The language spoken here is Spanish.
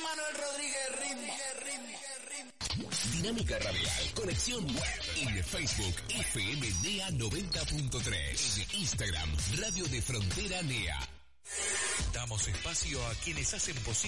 Manuel Rodríguez Ritmo. Dinámica Radial, conexión web en Facebook FM NEA 90.3, en Instagram Radio de Frontera NEA. Damos espacio a quienes hacen posible